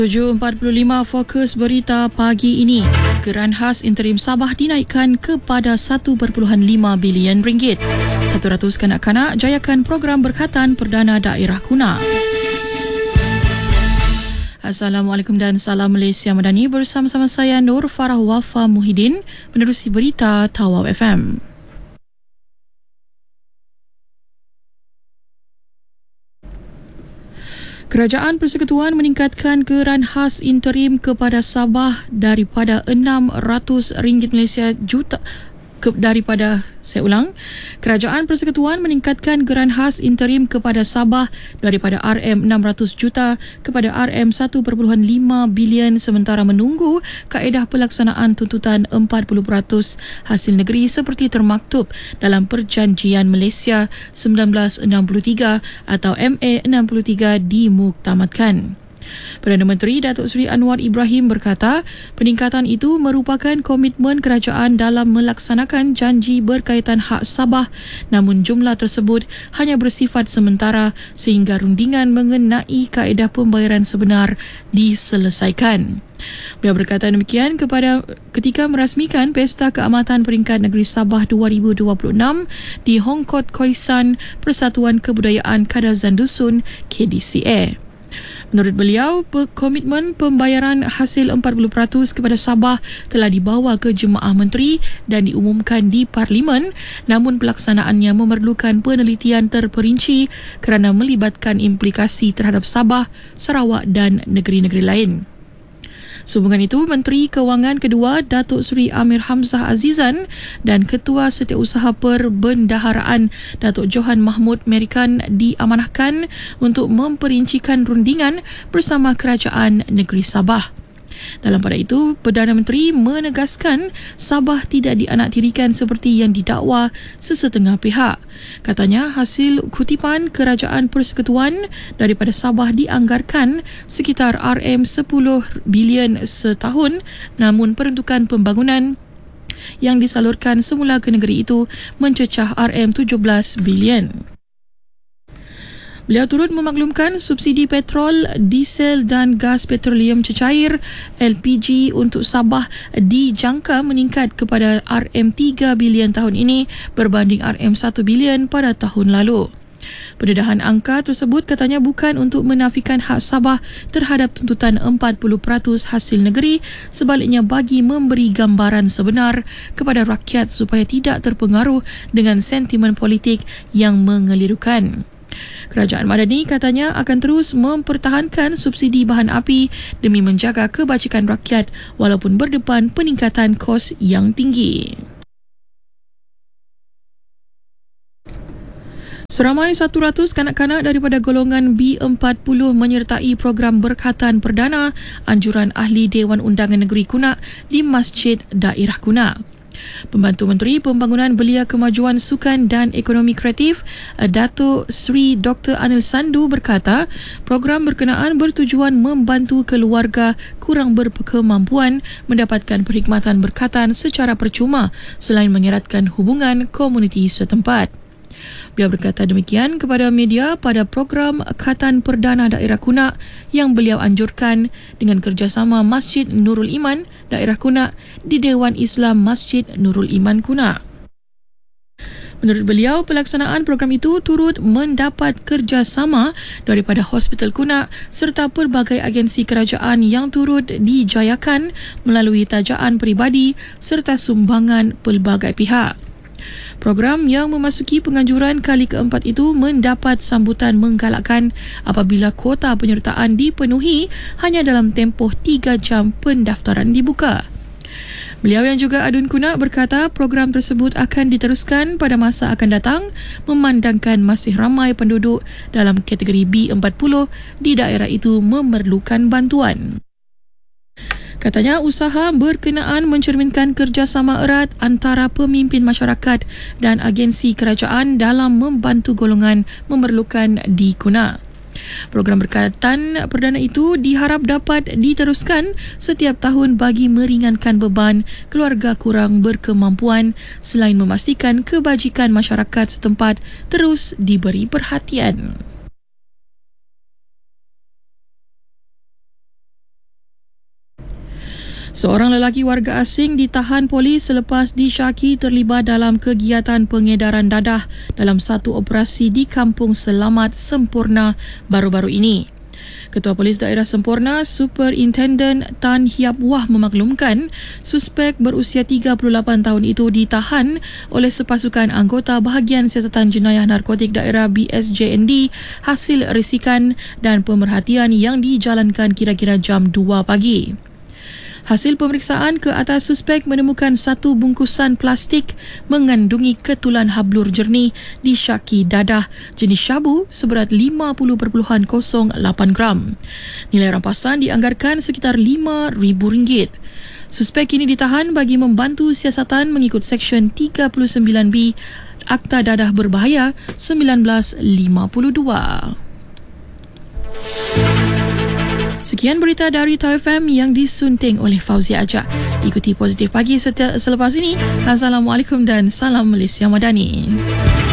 7.45 fokus berita pagi ini. Geran khas interim Sabah dinaikkan kepada 1.5 bilion ringgit. 100 kanak-kanak jayakan program berkhatan Perdana Daerah Kuna. Assalamualaikum dan salam Malaysia Madani, bersama-sama saya Nur Farah Wafa Muhyiddin menerusi berita Tawau FM. Kerajaan Persekutuan meningkatkan geran khas interim kepada Sabah daripada RM600 Malaysia juta Kerajaan Persekutuan meningkatkan geran khas interim kepada Sabah daripada RM600 juta kepada RM1.5 bilion sementara menunggu kaedah pelaksanaan tuntutan 40% hasil negeri seperti termaktub dalam Perjanjian Malaysia 1963 atau MA 63 dimuktamadkan. Perdana Menteri Datuk Seri Anwar Ibrahim berkata, peningkatan itu merupakan komitmen kerajaan dalam melaksanakan janji berkaitan hak Sabah, namun jumlah tersebut hanya bersifat sementara sehingga rundingan mengenai kaedah pembayaran sebenar diselesaikan. Beliau berkata demikian ketika merasmikan Pesta Keamatan Peringkat Negeri Sabah 2026 di Hongkot Khoisan Persatuan Kebudayaan Kadazan Dusun KDCA. Menurut beliau, komitmen pembayaran hasil 40% kepada Sabah telah dibawa ke Jemaah Menteri dan diumumkan di Parlimen, namun pelaksanaannya memerlukan penelitian terperinci kerana melibatkan implikasi terhadap Sabah, Sarawak dan negeri-negeri lain. Sehubungan itu, Menteri Kewangan kedua Datuk Seri Amir Hamzah Azizan dan Ketua Setiausaha Perbendaharaan Datuk Johan Mahmud Merikan diamanahkan untuk memperincikan rundingan bersama Kerajaan Negeri Sabah. Dalam pada itu, Perdana Menteri menegaskan Sabah tidak dianaktirikan seperti yang didakwa sesetengah pihak. Katanya, hasil kutipan Kerajaan Persekutuan daripada Sabah dianggarkan sekitar RM10 bilion setahun, namun peruntukan pembangunan yang disalurkan semula ke negeri itu mencecah RM17 bilion. Beliau turut memaklumkan subsidi petrol, diesel dan gas petroleum cecair LPG untuk Sabah dijangka meningkat kepada RM3 bilion tahun ini berbanding RM1 bilion pada tahun lalu. Pendedahan angka tersebut katanya bukan untuk menafikan hak Sabah terhadap tuntutan 40% hasil negeri, sebaliknya bagi memberi gambaran sebenar kepada rakyat supaya tidak terpengaruh dengan sentimen politik yang mengelirukan. Kerajaan Madani katanya akan terus mempertahankan subsidi bahan api demi menjaga kebajikan rakyat walaupun berdepan peningkatan kos yang tinggi. Seramai 100 kanak-kanak daripada golongan B40 menyertai program berkhatan perdana anjuran ahli Dewan Undangan Negeri Kuna di Masjid Daerah Kuna. Pembantu Menteri Pembangunan Belia Kemajuan Sukan dan Ekonomi Kreatif Datuk Seri Dr. Anil Sandu berkata, program berkenaan bertujuan membantu keluarga kurang berkemampuan mendapatkan perkhidmatan berkhatan secara percuma selain mengeratkan hubungan komuniti setempat. Beliau berkata demikian kepada media pada program Khatan Perdana Daerah Kuna yang beliau anjurkan dengan kerjasama Masjid Nurul Iman Daerah Kuna di Dewan Islam Masjid Nurul Iman Kuna. Menurut beliau, pelaksanaan program itu turut mendapat kerjasama daripada Hospital Kuna serta pelbagai agensi kerajaan yang turut dijayakan melalui tajaan peribadi serta sumbangan pelbagai pihak. Program yang memasuki penganjuran kali keempat itu mendapat sambutan menggalakkan apabila kuota penyertaan dipenuhi hanya dalam tempoh 3 jam pendaftaran dibuka. Beliau yang juga adun Kuna berkata program tersebut akan diteruskan pada masa akan datang memandangkan masih ramai penduduk dalam kategori B40 di daerah itu memerlukan bantuan. Katanya usaha berkenaan mencerminkan kerjasama erat antara pemimpin masyarakat dan agensi kerajaan dalam membantu golongan memerlukan di Kuna. Program berkaitan perdana itu diharap dapat diteruskan setiap tahun bagi meringankan beban keluarga kurang berkemampuan selain memastikan kebajikan masyarakat setempat terus diberi perhatian. Seorang lelaki warga asing ditahan polis selepas disyaki terlibat dalam kegiatan pengedaran dadah dalam satu operasi di Kampung Selamat Semporna baru-baru ini. Ketua Polis Daerah Semporna, Superintendent Tan Hiap Wah memaklumkan suspek berusia 38 tahun itu ditahan oleh sepasukan anggota Bahagian Siasatan Jenayah Narkotik Daerah BSJND hasil risikan dan pemerhatian yang dijalankan kira-kira jam 2 pagi. Hasil pemeriksaan ke atas suspek menemukan satu bungkusan plastik mengandungi ketulan hablur jernih disyaki dadah jenis syabu seberat 50.08 gram. Nilai rampasan dianggarkan sekitar RM5,000. Suspek kini ditahan bagi membantu siasatan mengikut Seksyen 39B Akta Dadah Berbahaya 1952. Sekian berita dari Tau FM yang disunting oleh Fauzia Ajak. Ikuti Positif Pagi selepas ini. Assalamualaikum dan salam Malaysia Madani.